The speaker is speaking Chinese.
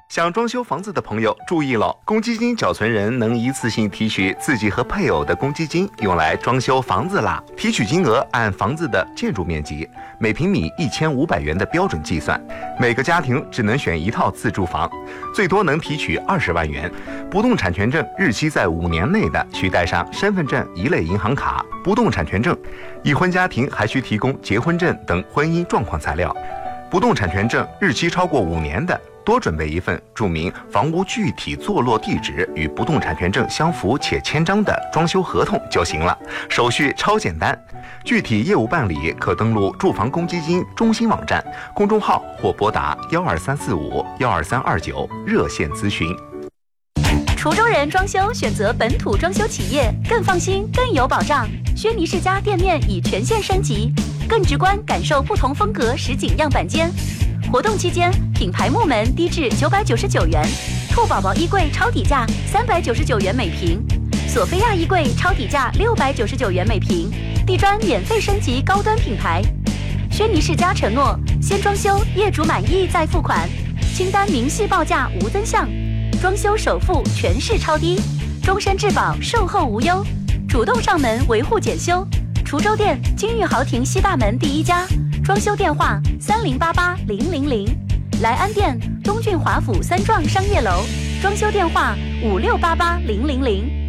想装修房子的朋友注意了，公积金缴存人能一次性提取自己和配偶的公积金，用来装修房子啦。提取金额按房子的建筑面积，每平米1500元的标准计算。每个家庭只能选一套自住房，最多能提取20万元。不动产权证日期在5年内的，需带上身份证一类银行卡、不动产权证。已婚家庭还需提供结婚证等婚姻状况材料。不动产权证日期超过5年的，多准备一份注明房屋具体坐落地址与不动产权证相符且签章的装修合同就行了，手续超简单。具体业务办理可登录住房公积金中心网站、公众号或拨打12345-12329热线咨询。 滁州人装修选择本土装修企业，更放心更有保障。轩尼诗家店面已全线升级，更直观感受不同风格实景样板间。活动期间，品牌木门低至999元，兔宝宝衣柜超底价399元每平，索菲亚衣柜超底价699元每平，地砖免费升级高端品牌。轩尼诗家承诺，先装修，业主满意再付款，清单明细报价无增项，装修首付全市超低，终身质保，售后无忧，主动上门维护检修。滁州店金玉豪庭西大门第1家，装修电话30880000，莱安店东郡华府3幢商业楼，装修电话56880000。